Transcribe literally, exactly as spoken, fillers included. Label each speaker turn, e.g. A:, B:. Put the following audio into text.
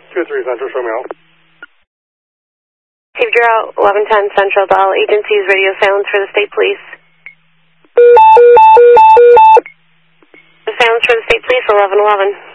A: two three Central, show me out.
B: Steve Giroux, eleven ten Central, dial agencies, radio silence for the state police. The silence for the state police, eleven eleven.